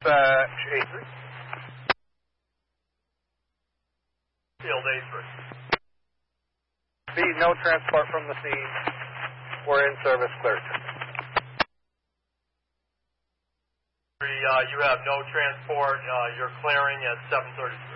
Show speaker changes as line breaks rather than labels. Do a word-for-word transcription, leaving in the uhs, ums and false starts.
Dispatch A three.
Field A three.
B, no transport from the scene. We're in service, clear.
Uh, you have no transport. Uh, you're clearing at seven thirty-three.